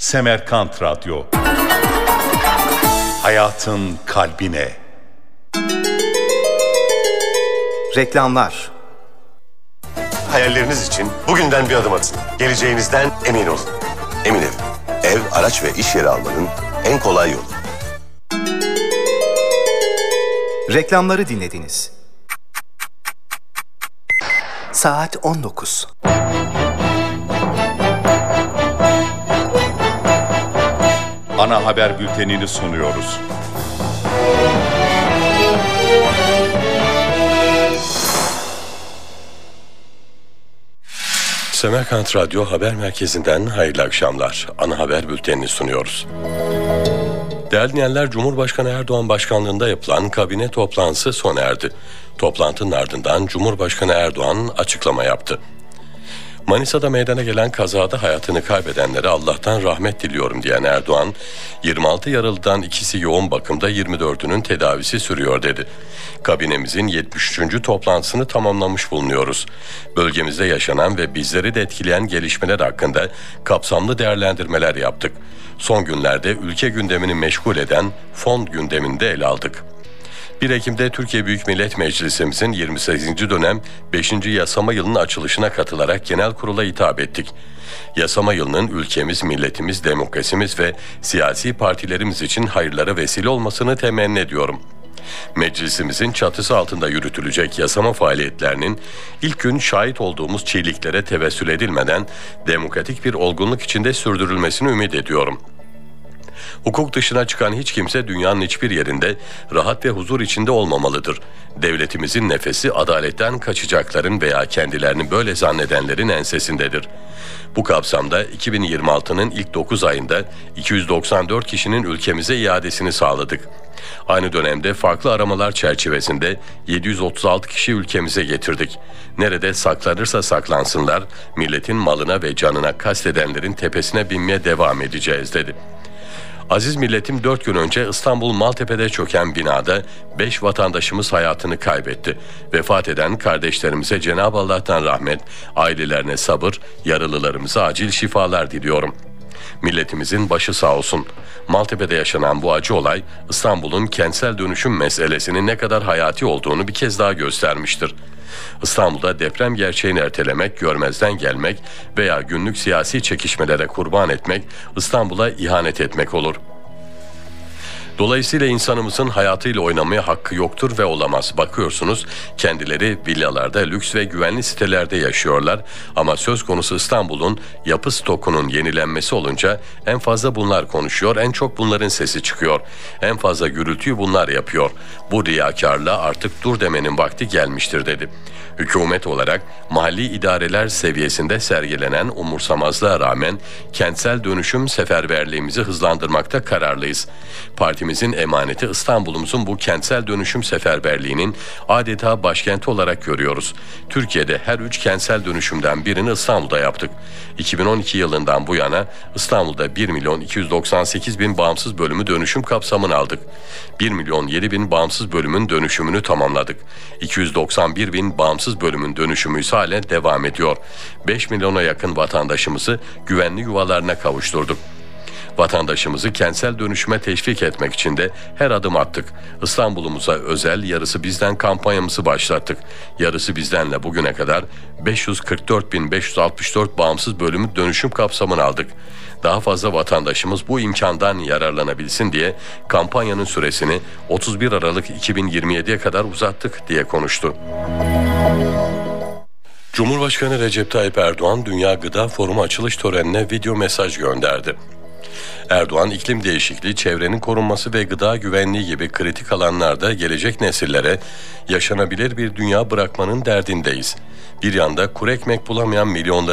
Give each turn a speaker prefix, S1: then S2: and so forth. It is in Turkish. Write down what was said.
S1: Semerkant Radyo. Hayatın kalbine.
S2: Reklamlar.
S3: Hayalleriniz için bugünden bir adım atın. Geleceğinizden emin olun. Emin Ev, araç ve iş yeri almanın en kolay yolu.
S2: Reklamları dinlediniz. Saat 19.
S1: Ana haber bültenini sunuyoruz.
S3: Semerkant Radyo Haber Merkezi'nden hayırlı akşamlar. Ana haber bültenini sunuyoruz. Değerli dinleyenler, Cumhurbaşkanı Erdoğan başkanlığında yapılan kabine toplantısı sona erdi. Toplantının ardından Cumhurbaşkanı Erdoğan açıklama yaptı. Manisa'da meydana gelen kazada hayatını kaybedenlere Allah'tan rahmet diliyorum diyen Erdoğan, 26 yaralıdan ikisi yoğun bakımda, 24'ünün tedavisi sürüyor dedi. Kabinemizin 73. toplantısını tamamlamış bulunuyoruz. Bölgemizde yaşanan ve bizleri de etkileyen gelişmeler hakkında kapsamlı değerlendirmeler yaptık. Son günlerde ülke gündemini meşgul eden fon gündemini de ele aldık. 1 Ekim'de Türkiye Büyük Millet Meclisimizin 28. dönem 5. yasama yılının açılışına katılarak genel kurula hitap ettik. Yasama yılının ülkemiz, milletimiz, demokrasimiz ve siyasi partilerimiz için hayırlara vesile olmasını temenni ediyorum. Meclisimizin çatısı altında yürütülecek yasama faaliyetlerinin ilk gün şahit olduğumuz çiğliklere tevessül edilmeden demokratik bir olgunluk içinde sürdürülmesini ümit ediyorum. Hukuk dışına çıkan hiç kimse dünyanın hiçbir yerinde rahat ve huzur içinde olmamalıdır. Devletimizin nefesi adaletten kaçacakların veya kendilerini böyle zannedenlerin ensesindedir. Bu kapsamda 2026'nın ilk 9 ayında 294 kişinin ülkemize iadesini sağladık. Aynı dönemde farklı aramalar çerçevesinde 736 kişi ülkemize getirdik. Nerede saklanırsa saklansınlar, milletin malına ve canına kastedenlerin tepesine binmeye devam edeceğiz dedi. Aziz milletim, 4 gün önce İstanbul Maltepe'de çöken binada 5 vatandaşımız hayatını kaybetti. Vefat eden kardeşlerimize Cenab-ı Allah'tan rahmet, ailelerine sabır, yaralılarımıza acil şifalar diliyorum. Milletimizin başı sağ olsun. Maltepe'de yaşanan bu acı olay, İstanbul'un kentsel dönüşüm meselesinin ne kadar hayati olduğunu bir kez daha göstermiştir. İstanbul'da deprem gerçeğini ertelemek, görmezden gelmek veya günlük siyasi çekişmelere kurban etmek, İstanbul'a ihanet etmek olur. Dolayısıyla insanımızın hayatıyla oynamaya hakkı yoktur ve olamaz. Bakıyorsunuz, kendileri villalarda, lüks ve güvenli sitelerde yaşıyorlar ama söz konusu İstanbul'un yapı stokunun yenilenmesi olunca en fazla bunlar konuşuyor, en çok bunların sesi çıkıyor. En fazla gürültüyü bunlar yapıyor. Bu riyakarlığa artık dur demenin vakti gelmiştir dedi. Hükümet olarak mahalli idareler seviyesinde sergilenen umursamazlığa rağmen kentsel dönüşüm seferberliğimizi hızlandırmakta kararlıyız. Partimizin emaneti İstanbul'umuzun bu kentsel dönüşüm seferberliğinin adeta başkenti olarak görüyoruz. Türkiye'de her 3 kentsel dönüşümden birini İstanbul'da yaptık. 2012 yılından bu yana İstanbul'da 1.298.000 bağımsız bölümü dönüşüm kapsamına aldık. 1.007.000 bağımsız bölümün dönüşümünü tamamladık. 291.000 bağımsız bölümün dönüşümü ise halen devam ediyor. 5 milyona yakın vatandaşımızı güvenli yuvalarına kavuşturduk. Vatandaşımızı kentsel dönüşüme teşvik etmek için de her adım attık. İstanbul'umuza özel Yarısı Bizden kampanyamızı başlattık. Yarısı Bizden'le bugüne kadar 544.564 bağımsız bölümü dönüşüm kapsamına aldık. Daha fazla vatandaşımız bu imkandan yararlanabilsin diye kampanyanın süresini 31 Aralık 2027'ye kadar uzattık diye konuştu. Cumhurbaşkanı Recep Tayyip Erdoğan, Dünya Gıda Forumu açılış törenine video mesaj gönderdi. Erdoğan, iklim değişikliği, çevrenin korunması ve gıda güvenliği gibi kritik alanlarda gelecek nesillere yaşanabilir bir dünya bırakmanın derdindeyiz. Bir yanda kuru ekmek bulamayan milyonların